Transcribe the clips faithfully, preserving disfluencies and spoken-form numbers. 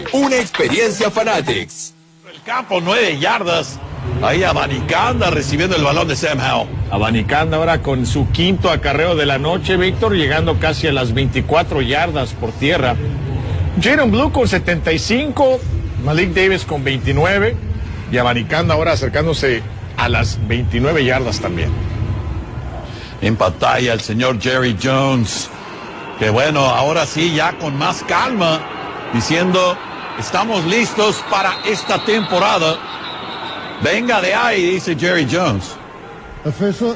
Una experiencia Fanatics. El campo, nueve yardas. Ahí Abanikanda recibiendo el balón de Sam Howell. Abanikanda ahora con su quinto acarreo de la noche, Víctor, llegando casi a las veinticuatro yardas por tierra. Jaron Blue con setenta y cinco, Malik Davis con veintinueve y Abanikanda ahora acercándose a las veintinueve yardas también. En pantalla el señor Jerry Jones, que bueno, ahora sí, ya con más calma, diciendo, estamos listos para esta temporada. Venga de ahí, dice Jerry Jones. Official.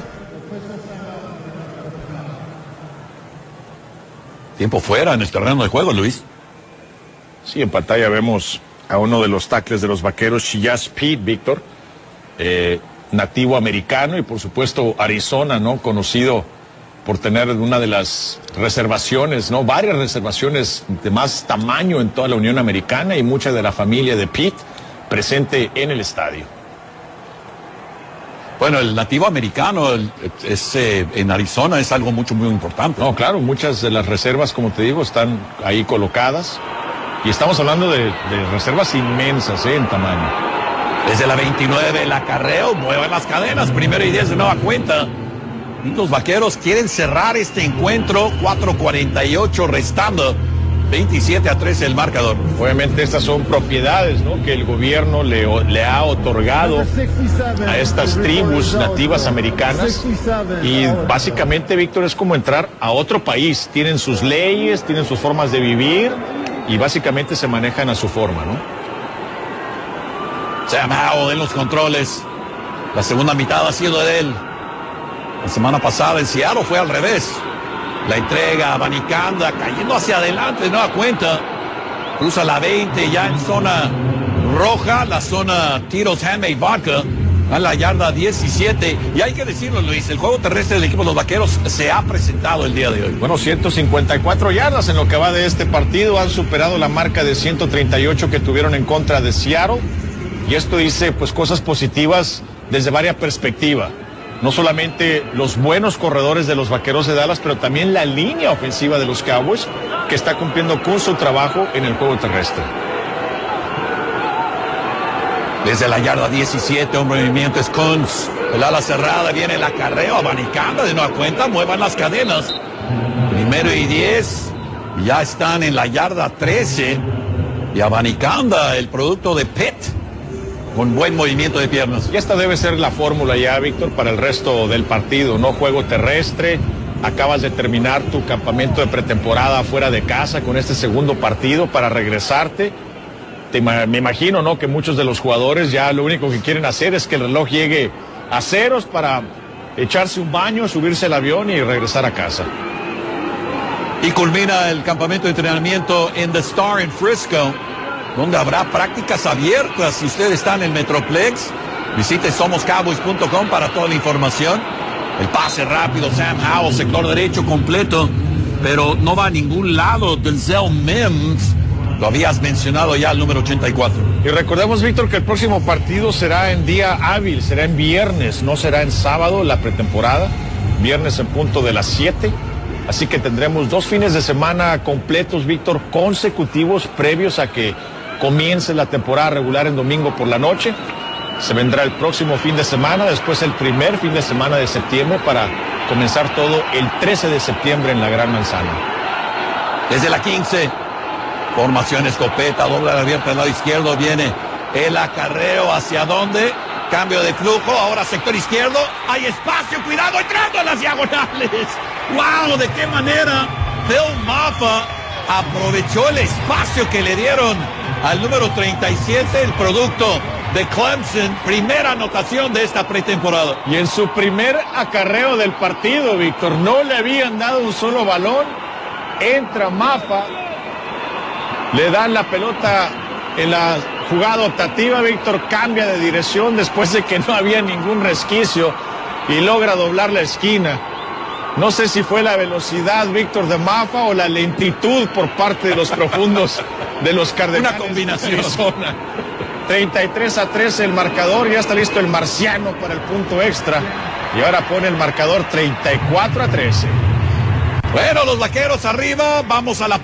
Tiempo fuera en el terreno de juego, Luis. Sí, en pantalla vemos a uno de los tackles de los Vaqueros, Shiyas Pete, Víctor, eh, nativo americano y por supuesto Arizona, ¿no? Conocido por tener una de las reservaciones, ¿no? Varias reservaciones de más tamaño en toda la Unión Americana y mucha de la familia de Pete presente en el estadio. Bueno, el nativo americano el, es, eh, en Arizona es algo mucho, muy importante. No, claro, muchas de las reservas, como te digo, están ahí colocadas. Y estamos hablando de, de reservas inmensas, ¿eh? En tamaño. Desde la veintinueve, el acarreo, mueven las cadenas, primero y diez de nueva cuenta. Y los Vaqueros quieren cerrar este encuentro, cuatro cuarenta y ocho restando, veintisiete a trece el marcador. Obviamente estas son propiedades, ¿no? Que el gobierno le, le ha otorgado a estas tribus nativas americanas y básicamente, Víctor, es como entrar a otro país. Tienen sus leyes, tienen sus formas de vivir y básicamente se manejan a su forma, ¿no? Sam Howell en los controles. La segunda mitad ha sido de él. La semana pasada en Seattle fue al revés. La entrega a Abanikanda, cayendo hacia adelante de nueva cuenta. Cruza la veinte ya en zona roja, la zona Tito's Handmade Vodka, a la yarda diecisiete. Y hay que decirlo, Luis, el juego terrestre del equipo de los Vaqueros se ha presentado el día de hoy. Bueno, ciento cincuenta y cuatro yardas en lo que va de este partido. Han superado la marca de ciento treinta y ocho que tuvieron en contra de Seattle. Y esto dice, pues, cosas positivas desde varias perspectivas. No solamente los buenos corredores de los Vaqueros de Dallas, pero también la línea ofensiva de los Cowboys, que está cumpliendo con su trabajo en el juego terrestre. Desde la yarda diecisiete, un movimiento es Kunz. El ala cerrada, viene el acarreo, Abanikanda de nueva cuenta, muevan las cadenas. Primero y diez, ya están en la yarda trece. Y Abanikanda, el producto de Pitt, con buen movimiento de piernas. Y esta debe ser la fórmula ya, Víctor, para el resto del partido, ¿no? Juego terrestre, acabas de terminar tu campamento de pretemporada fuera de casa con este segundo partido para regresarte. Te, me imagino, ¿no? Que muchos de los jugadores ya lo único que quieren hacer es que el reloj llegue a ceros para echarse un baño, subirse al avión y regresar a casa. Y culmina el campamento de entrenamiento en The Star en Frisco, donde habrá prácticas abiertas. Si usted está en el Metroplex, visite somos cowboys punto com para toda la información. El pase rápido, Sam Howell, sector derecho completo, pero no va a ningún lado. Denzel Mims, lo habías mencionado ya, el número ochenta y cuatro. Y recordemos, Víctor, que el próximo partido será en día hábil, será en viernes, no será en sábado, la pretemporada, viernes en punto de las siete. Así que tendremos dos fines de semana completos, Víctor, consecutivos, previos a que comience la temporada regular en domingo por la noche. Se vendrá el próximo fin de semana, después el primer fin de semana de septiembre para comenzar todo el trece de septiembre en la Gran Manzana. Desde la quince, formación escopeta, doble abierta al lado izquierdo, viene el acarreo, ¿hacia dónde? Cambio de flujo, ahora sector izquierdo, hay espacio, cuidado, entrando a las diagonales. ¡Wow! ¿De qué manera Phil Maffa aprovechó el espacio que le dieron al número treinta y siete, el producto de Clemson, primera anotación de esta pretemporada? Y en su primer acarreo del partido, Víctor, no le habían dado un solo balón, entra Maffa, le dan la pelota en la jugada optativa, Víctor cambia de dirección después de que no había ningún resquicio y logra doblar la esquina. No sé si fue la velocidad, Víctor, de Maffa o la lentitud por parte de los profundos de los Cardenales. Una combinación. treinta y tres a trece el marcador, ya está listo el marciano para el punto extra. Y ahora pone el marcador treinta y cuatro a trece. Bueno, los Vaqueros arriba, vamos a la